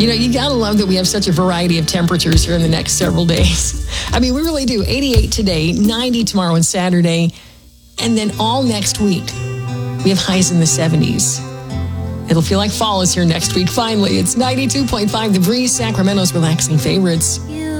You got to love that we have such a variety of temperatures here in the next several days. I mean, we really do. 88 today, 90 tomorrow and Saturday, and then all next week, we have highs in the 70s. It'll feel like fall is here next week. Finally, it's 92.5 The Breeze, Sacramento's relaxing favorites.